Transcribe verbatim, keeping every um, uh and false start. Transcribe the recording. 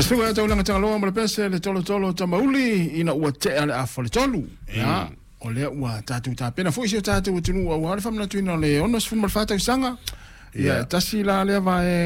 sunga tau langa tanga loa malapese le tolo tolo tamauli ina ua te ale a fole tolu. Ya, o le ua tatu ta pena fo isi o tatu tunu ua ua le famna tuina le onos fumal fata usanga. Ya, tasi la le va e